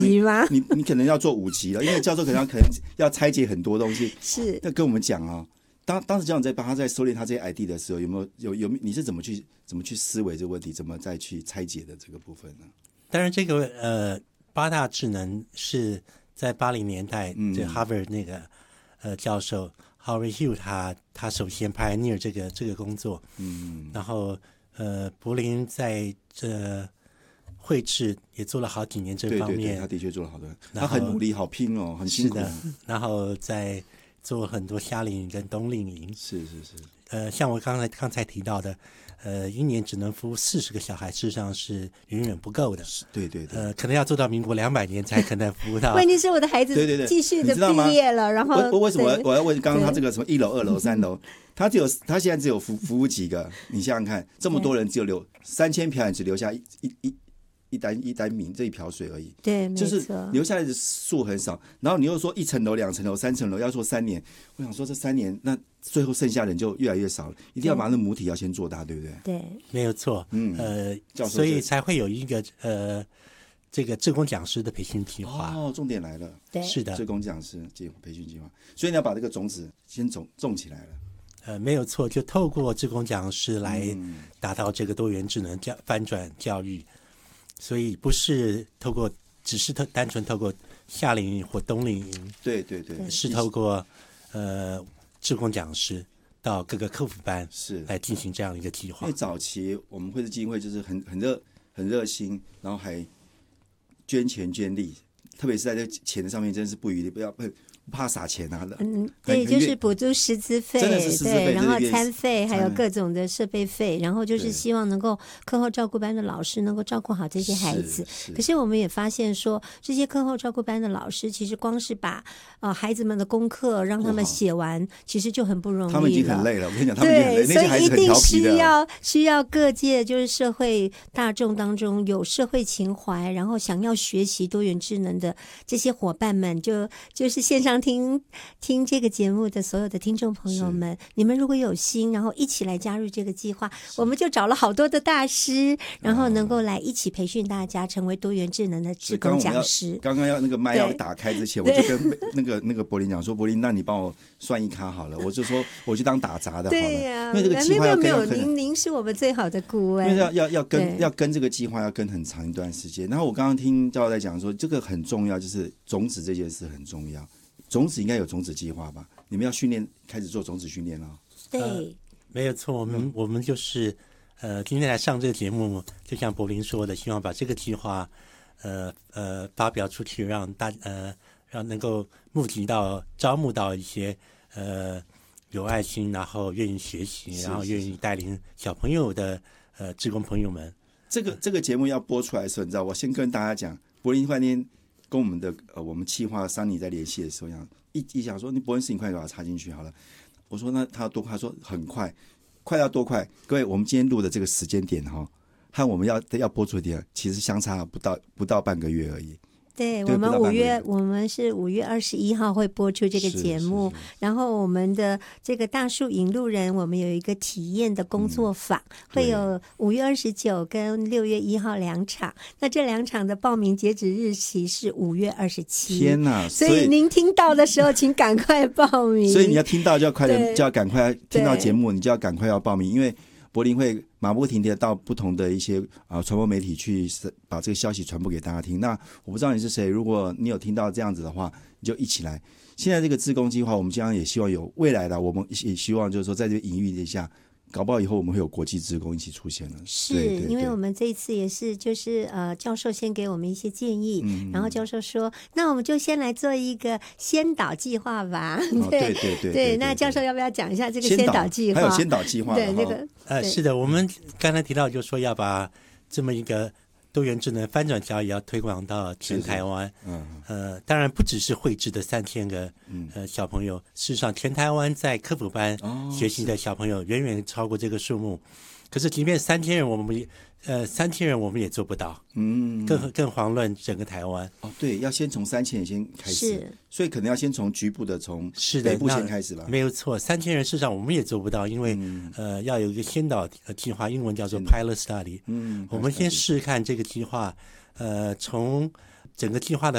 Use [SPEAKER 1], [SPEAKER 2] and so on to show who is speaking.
[SPEAKER 1] 级吗？
[SPEAKER 2] 你可能要做5级了，因为教授可能要拆解很多东西。
[SPEAKER 1] 是，
[SPEAKER 2] 那跟我们讲啊，当时教授在帮他在收敛他这些 ID 的时候，有你是怎么去思维这个问题，怎么再去拆解的这个部分呢？
[SPEAKER 3] 当然，这个8大智能是在80年代，这 Harvard 那个教授 Howard Hughes 他首先 pioneer 这个工作，然后柏林在绘制也做了好几年这方面，
[SPEAKER 2] 对，他的确做了好多，他很努力，好拼哦，很辛苦。
[SPEAKER 3] 是的，然后在做很多夏令营跟冬令营，
[SPEAKER 2] 是。
[SPEAKER 3] 像我刚才提到的，一年只能服务40个小孩，事实上是远远不够的。
[SPEAKER 2] 对，
[SPEAKER 3] 可能要做到民国200年才可能服务到。
[SPEAKER 1] 问题是我的孩子
[SPEAKER 2] 对
[SPEAKER 1] 继续的毕业了，然后
[SPEAKER 2] 为什么我要问刚刚他这个什么1楼、2楼、3楼，他现在只有服务几个？你想想看，这么多人只有留3000瓢饮，只留下一担米这一瓢水而已，
[SPEAKER 1] 对，
[SPEAKER 2] 就是留下来的数很少。然后你又说1层楼、2层楼、3层楼要做3年，我想说这3年那最后剩下人就越来越少了，一定要把那母体要先做大，对不对？
[SPEAKER 1] 对，
[SPEAKER 3] 没有错。所以才会有一个这个志工讲师的培训计划。
[SPEAKER 2] 重点来了，
[SPEAKER 1] 对，
[SPEAKER 3] 是的，
[SPEAKER 2] 志工讲师培训计划，所以你要把这个种子先种起来了。
[SPEAKER 3] 没有错，就透过志工讲师来达到这个多元智能翻转教育。所以不是只是单纯透过夏令营或冬令营，
[SPEAKER 2] 对，
[SPEAKER 3] 是透过志工讲师到各个客服班
[SPEAKER 2] 是来
[SPEAKER 3] 进行这样一个计划。
[SPEAKER 2] 因为早期我们会的基金会就是很热心，然后还捐钱捐力，特别是在这钱的上面真是不遗力，不怕撒钱啊的。
[SPEAKER 1] 对，就是补助师资费，
[SPEAKER 2] 真的是师资费，
[SPEAKER 1] 对，然后餐费，还有各种的设备费，然后就是希望能够课后照顾班的老师能够照顾好这些孩子。可是我们也发现说，这些课后照顾班的老师其实光是把孩子们的功课让他们写完，其实就很不容易了。
[SPEAKER 2] 他们已经很累了，我跟你讲，他们已经很累，那些孩子很调皮的。
[SPEAKER 1] 所以一定需要各界就是社会大众当中有社会情怀，然后想要学习多元智能的这些伙伴们，就是线上听这个节目的所有的听众朋友们，你们如果有心，然后一起来加入这个计划，我们就找了好多的大师，然后能够来一起培训大家，成为多元智能的志工讲师。
[SPEAKER 2] 刚刚要那个麦要打开之前，我就跟那个柏林讲说，柏林，那你帮我算一咖好了，我就说我去当打杂的好了。
[SPEAKER 1] 对呀，
[SPEAKER 2] 因为这个计划要
[SPEAKER 1] 跟您是我们最好的顾问，
[SPEAKER 2] 因为要跟这个计划要跟很长一段时间。然后我刚刚听教授在讲说，这个很重要，就是种子这件事很重要。种子应该有种子计划吧？你们要开始做种子训练了。
[SPEAKER 1] 对，
[SPEAKER 3] 没有错，我们就是今天来上这个节目，就像柏林说的，希望把这个计划发表出去，让能够招募到一些有爱心，然后愿意学习，然后愿意带领小朋友的志工朋友们。
[SPEAKER 2] 这个节目要播出来的时候，你知道，我先跟大家讲，柏林饭店跟我们企划桑尼在联系的时候，一想说，你柏林事情快把它插进去好了。我说那他多快？他说很快，快要多快？各位，我们今天录的这个时间点和我们要播出的点其实相差不到半个月而已。
[SPEAKER 1] 对，我们是5月21号会播出这个节目，然后我们的这个大树引路人，我们有一个体验的工作坊，会有5月29跟6月1号2场，那这2场的报名截止日期是5月27。
[SPEAKER 2] 天哪！
[SPEAKER 1] 所以您听到的时候，请赶快报名。
[SPEAKER 2] 所以你要听到就要赶快听到节目，你就要赶快要报名，因为柏林会马不停蹄到不同的一些传播媒体去把这个消息传播给大家听。那我不知道你是谁，如果你有听到这样子的话，你就一起来。现在这个志工计划，我们将来也希望有未来的，我们也希望就是说在这个隐喻之下，搞不好以后我们会有国际志工一起出现了。
[SPEAKER 1] 是，因为我们这一次也是就是教授先给我们一些建议，然后教授说，那我们就先来做一个先导计划吧。对，那教授要不要讲一下这个先导计划？
[SPEAKER 2] 还有先导计划，
[SPEAKER 1] 对那个
[SPEAKER 3] 是的，我们刚才提到就是说要把这么一个多元智能翻转教育要推广到全台湾。当然不只是绘制的3000个小朋友，事实上全台湾在科普班学习的小朋友远远超过这个数目。可是即便3000人，3000人我们也做不到。更遑论整个台湾。
[SPEAKER 2] 对，要先从3000人先开始，所以可能要先从局部的，从北部先开始吧。
[SPEAKER 3] 没有错，3000人事实上我们也做不到，因为要有一个先导计划，英文叫做 pilot study。我们先试看这个计划，从整个计划的